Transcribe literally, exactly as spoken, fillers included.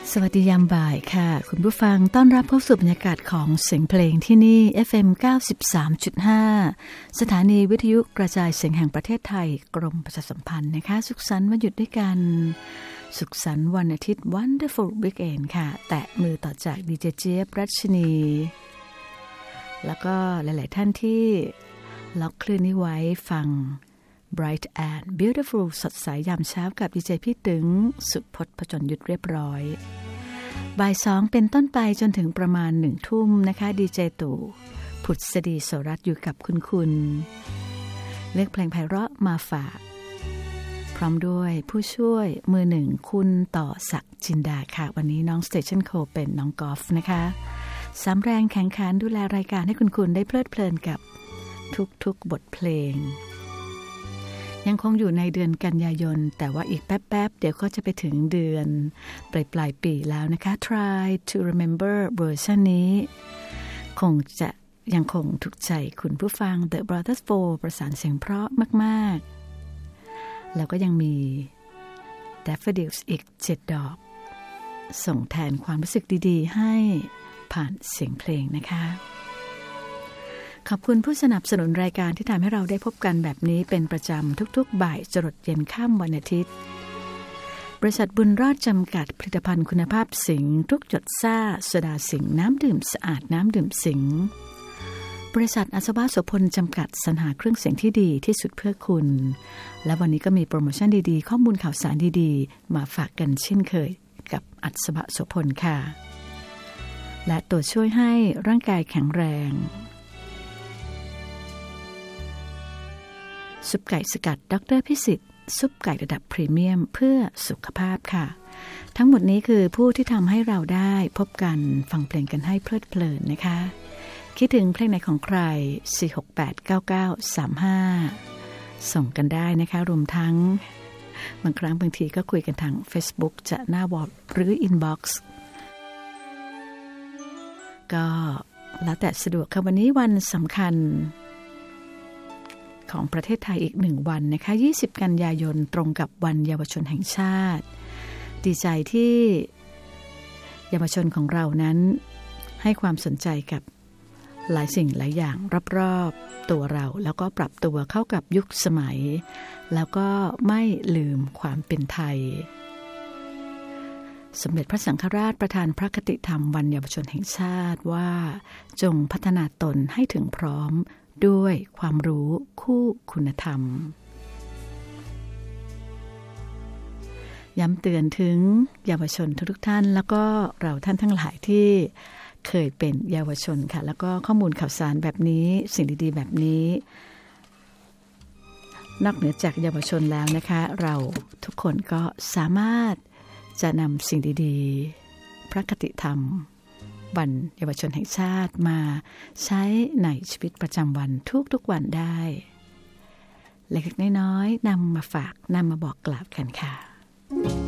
สวัสดียามบ่ายค่ะคุณผู้ฟังต้อนรับเข้าสู่บรรยากาศของเสียงเพลงที่นี่ เอฟ เอ็ม เก้าสิบสามจุดห้า สถานีวิทยุกระจายเสียงแห่งประเทศไทยกรมประชาสัมพันธ์นะคะสุขสันต์วันหยุดด้วยกันสุขสันต์วันอาทิตย์ Wonderful Weekend ค่ะแตะมือต่อจากดีเจเจี๊ยบรัชนีแล้วก็หลายๆท่านที่ล็อกคลื่นนี้ไว้ฟังBright and Beautiful สดใสยามเช้ากับดีเจพี่ตึงสุพจน์ผจญยุทธเรียบร้อยบ่ายสองเป็นต้นไปจนถึงประมาณหนึ่งทุ่มนะคะดีเจตู่ผุดสดีโสรัตน์อยู่กับคุณคุณเลือกเพลงไพเราะมาฝากพร้อมด้วยผู้ช่วยมือหนึ่งคุณต่อศักดิ์จินดาค่ะวันนี้น้องสเตชันโคเป็นน้องกอล์ฟนะคะสามแรงแข่งขันดูแลรายการให้คุณคุณได้เพลิดเพลินกับทุกๆบทเพลงยังคงอยู่ในเดือนกันยายนแต่ว่าอีกแป๊บๆเดี๋ยวก็จะไปถึงเดือนปลายปลายปีแล้วนะคะ Try to remember เวอร์ชันนี้คงจะยังคงถูกใจคุณผู้ฟัง The Brothers Four ประสานเสียงเพราะมากๆแล้วก็ยังมี Daffodils อีกเจ็ดดอกส่งแทนความรู้สึกดีๆให้ผ่านเสียงเพลงนะคะขอบคุณผู้สนับสนุนรายการที่ทำให้เราได้พบกันแบบนี้เป็นประจำทุกๆบ่ายจรดเย็นค่ำวันอาทิตย์บริษัทบุญรอดจำกัดผลิตภัณฑ์คุณภาพสิงห์ทุกหยดซ่าโซดาสิงห์น้ำดื่มสะอาดน้ำดื่มสิงห์บริษัทอัศวะโสพลจำกัดสรรหาเครื่องเสียงที่ดีที่สุดเพื่อคุณและวันนี้ก็มีโปรโมชั่นดีๆข้อมูลข่าวสารดีๆมาฝากกันเช่นเคยกับอัศวะโสพลค่ะและตัวช่วยให้ร่างกายแข็งแรงซุปไก่สกัดดร.พิสิทธิ์ซุปไก่ระดับพรีเมียมเพื่อสุขภาพค่ะทั้งหมดนี้คือผู้ที่ทำให้เราได้พบกันฟังเพลงกันให้เพลิดเพลินนะคะคิดถึงเพลงไหนของใครสี่ หก แปด เก้า เก้า สาม ห้าส่งกันได้นะคะรวมทั้งบางครั้งบางทีก็คุยกันทาง Facebook จะหน้าวอลหรือ Inbox ก็แล้วแต่สะดวกค่ะวันนี้วันสำคัญของประเทศไทยอีกหนึ่งวันนะคะยี่สิบกันยายนตรงกับวันเยาวชนแห่งชาติดีใจที่เยาวชนของเรานั้นให้ความสนใจกับหลายสิ่งหลายอย่างรอบๆตัวเราแล้วก็ปรับตัวเข้ากับยุคสมัยแล้วก็ไม่ลืมความเป็นไทยสมเด็จพระสังฆราชประทานพระคติธรรมวันเยาวชนแห่งชาติว่าจงพัฒนาตนให้ถึงพร้อมด้วยความรู้คู่คุณธรรมย้ำเตือนถึงเยาวชนทุกท่านแล้วก็เราท่านทั้งหลายที่เคยเป็นเยาวชนค่ะแล้วก็ข้อมูลข่าวสารแบบนี้สิ่งดีๆแบบนี้นอกเหนือจากเยาวชนแล้วนะคะเราทุกคนก็สามารถจะนำสิ่งดีๆพระคติธรรมวันเยาวชนแห่งชาติมาใช้ในชีวิตประจำวันทุกๆวันได้เล็กๆน้อยๆนำมาฝากนำมาบอกกล่าวกันค่ะ